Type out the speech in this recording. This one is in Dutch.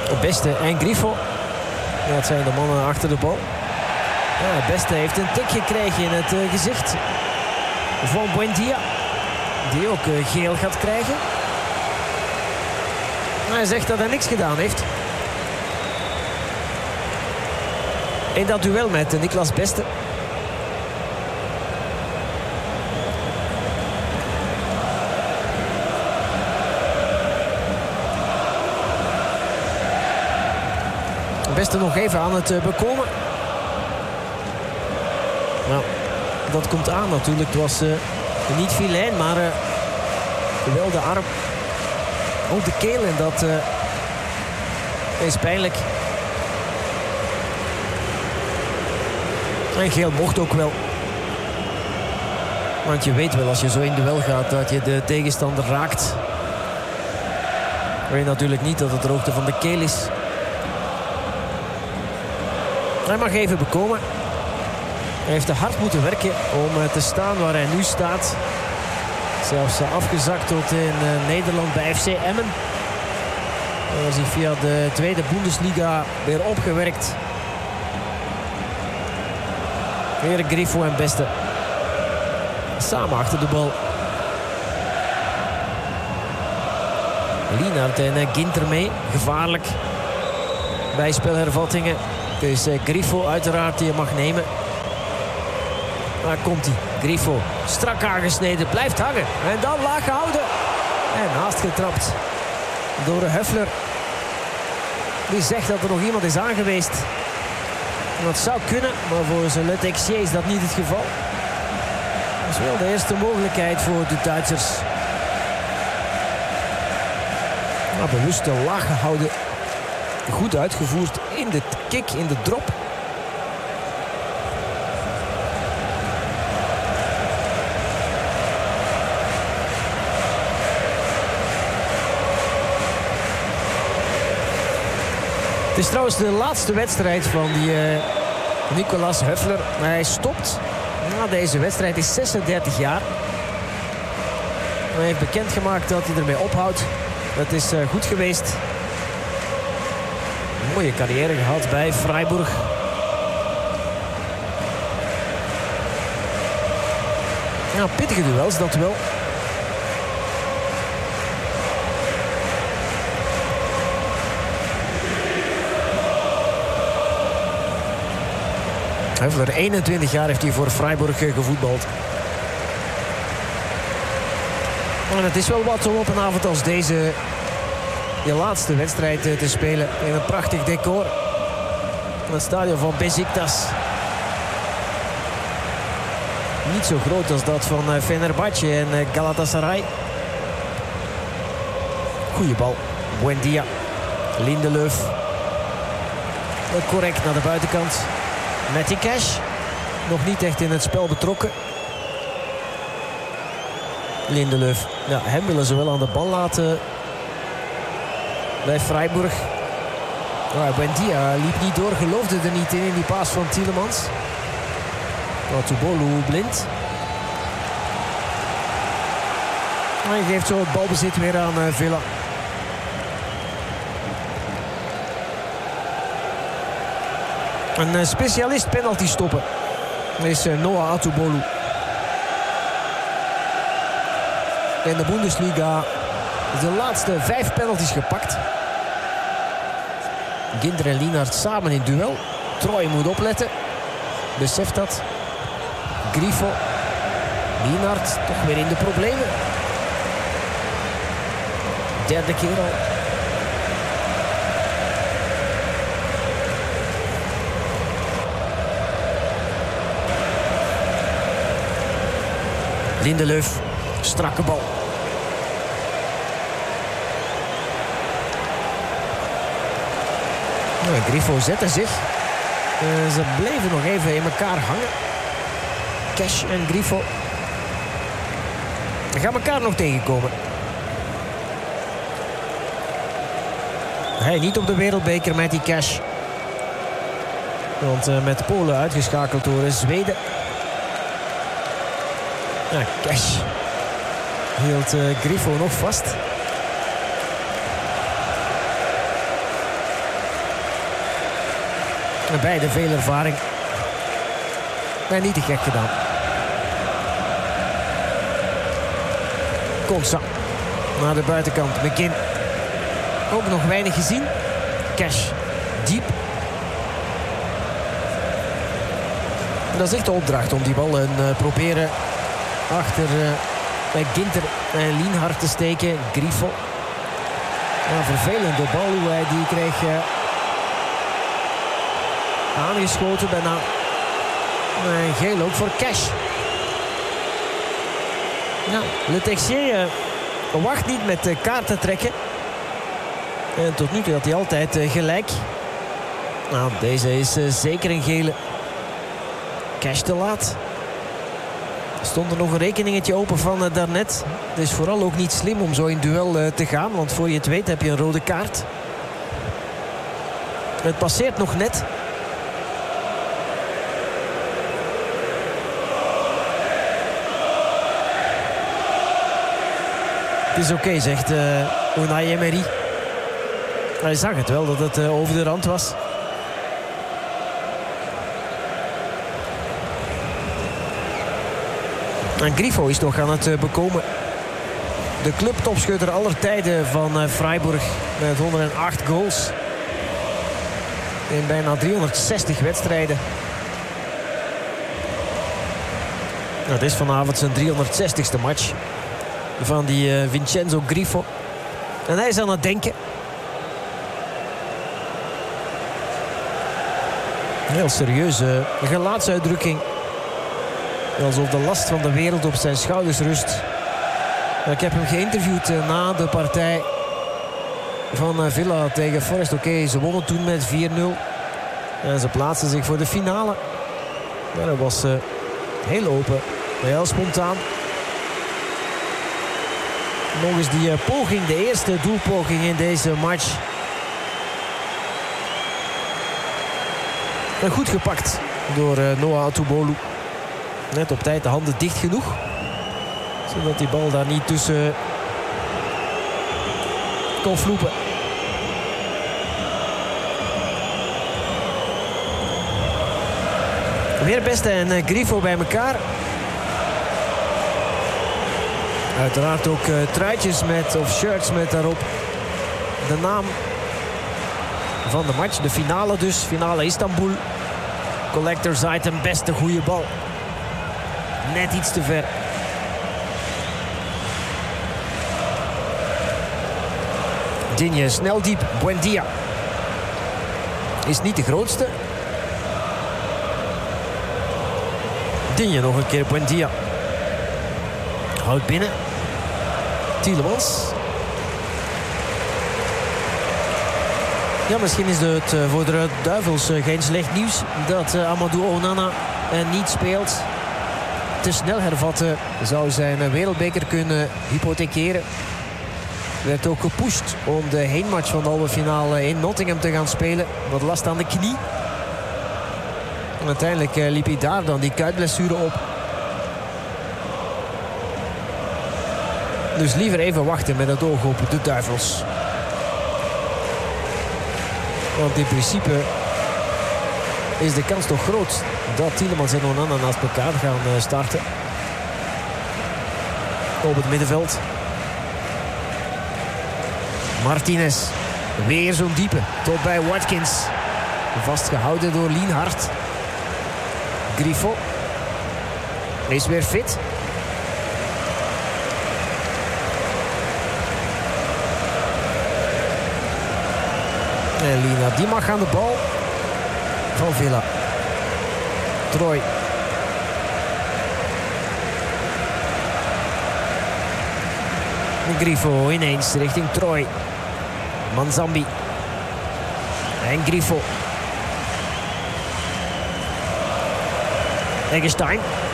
Beste en Grifo. Dat zijn de mannen achter de bal. Ja, Beste heeft een tik gekregen in het gezicht van Buendia. Die ook geel gaat krijgen. Hij zegt dat hij niks gedaan heeft. In dat duel met Niklas Beste. Beste nog even aan het bekomen. Nou, dat komt aan natuurlijk. Het was niet filijn, maar wel de arm. Ook de keel en dat is pijnlijk. En geel mocht ook wel. Want je weet wel als je zo in duel gaat dat je de tegenstander raakt. Weet natuurlijk niet dat het de hoogte van de keel is. Hij mag even bekomen. Hij heeft te hard moeten werken om te staan waar hij nu staat. Zelfs afgezakt tot in Nederland bij FC Emmen. Hij is via de tweede Bundesliga weer opgewerkt. Weer Grifo en Beste. Samen achter de bal. Lienhard en Ginter mee. Gevaarlijk. Bij spelhervattingen. Het is Grifo uiteraard die je mag nemen. Daar komt hij. Grifo. Strak aangesneden. Blijft hangen. En dan laag gehouden. En naast getrapt. Door Höfler. Die zegt dat er nog iemand is aangeweest. Dat zou kunnen. Maar voor zijn Le Texier is dat niet het geval. Dat is wel de eerste mogelijkheid voor de Duitsers. Maar bewust laag gehouden. Goed uitgevoerd in de kick, in de drop. Het is trouwens de laatste wedstrijd van die Nicolas Höfler. Hij stopt na deze wedstrijd. Hij is 36 jaar. Hij heeft bekendgemaakt dat hij ermee ophoudt. Dat is goed geweest. Een mooie carrière gehad bij Freiburg. Ja, pittige duels, dat wel. Voor 21 jaar heeft hij voor Freiburg gevoetbald. En het is wel wat om op een avond als deze je laatste wedstrijd te spelen in een prachtig decor. Het stadion van Beşiktaş. Niet zo groot als dat van Fenerbahçe en Galatasaray. Goeie bal. Buendia. Lindelöf. Correct naar de buitenkant. Matty Cash. Nog niet echt in het spel betrokken. Lindelöf. Ja, hem willen ze wel aan de bal laten bij Freiburg. Oh, Buendia liep niet door, geloofde er niet in die paas van Tielemans. Atubolu blind. Hij geeft zo het balbezit weer aan Villa. Een specialist penalty stoppen is Noah Atubolu. In de Bundesliga de laatste 5 penalties gepakt. Ginter en Lienhard samen in duel. Troy moet opletten. Beseft dat. Grifo. Lienhard toch weer in de problemen. Derde keer al. Lindelöf. Strakke bal. Grifo zette zich. Ze bleven nog even in elkaar hangen. Cash en Grifo. Ze gaan elkaar nog tegenkomen. Hij niet op de wereldbeker met die Cash. Want met Polen uitgeschakeld door Zweden. Ja, Cash hield Grifo nog vast. Beide veel ervaring. En niet te gek gedaan. Konsa. Naar de buitenkant. McKinn. Ook nog weinig gezien. Cash. Diep. Dat is echt de opdracht om die bal proberen achter bij Ginter en Lienhard te steken. Grifo. Ja, vervelende bal hoe hij die kreeg aangeschoten bijna. En geel ook voor Cash. Ja, Le Texier wacht niet met kaarten trekken. En tot nu toe had hij altijd gelijk. Nou, deze is zeker een gele. Cash te laat. Er stond er nog een rekeningetje open van daarnet. Het is vooral ook niet slim om zo in duel te gaan. Want voor je het weet heb je een rode kaart. Het passeert nog net. Het is oké, zegt Unai Emery. Hij zag het wel dat het over de rand was. En Grifo is nog aan het bekomen. De clubtopschutter aller tijden van Freiburg. Met 108 goals. In bijna 360 wedstrijden. Het is vanavond zijn 360ste match. Van die Vincenzo Grifo. En hij is aan het denken. Heel serieuze gelaatsuitdrukking. Alsof de last van de wereld op zijn schouders rust. Ik heb hem geïnterviewd na de partij van Villa tegen Forest. Oké, ze wonnen toen met 4-0. En ze plaatsen zich voor de finale. Maar dat was heel open. Heel spontaan. Nog eens die poging, de eerste doelpoging in deze match. En goed gepakt door Noah Atubolu. Net op tijd de handen dicht genoeg. Zodat die bal daar niet tussen kon vloepen. Weer Beste en Grifo bij elkaar. Uiteraard ook truitjes met, of shirts met daarop de naam van de match. De finale dus. Finale Istanbul. Collector's item. Beste goede bal. Net iets te ver. Digne snel diep. Buendia. Is niet de grootste. Digne nog een keer. Buendia. Houdt binnen. Tielemans. Ja, misschien is het voor de Duivels geen slecht nieuws dat Amadou Onana niet speelt. Te snel hervatten zou zijn wereldbeker kunnen hypothekeren. Werd ook gepusht om de heenmatch van de halve finale in Nottingham te gaan spelen. Wat last aan de knie. En uiteindelijk liep hij daar dan die kuitblessure op. Dus liever even wachten met het oog op de Duivels. Want in principe is de kans toch groot dat Tielemans en Onana naast elkaar gaan starten. Op het middenveld. Martinez. Weer zo'n diepe. Tot bij Watkins. Vastgehouden door Lienhard. Grifo. Is weer fit. En Lienhard die mag aan de bal van Villa. Troy. Grifo ineens richting Troy. Manzambi. En Grifo. Eggestein.